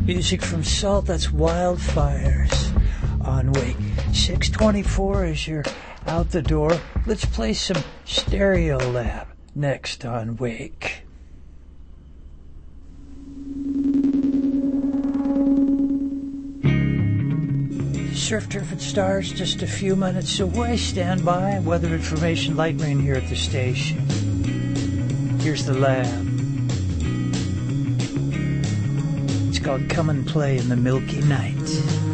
Music from Salt, that's Wildfires on Wake. 6:24 as you're out the door. Let's play some Stereolab next on Wake. Surf, Turf, and Stars just a few minutes away. Stand by. Weather information, light rain here at the station. Here's the lab. It's called Come and Play in the Milky Night.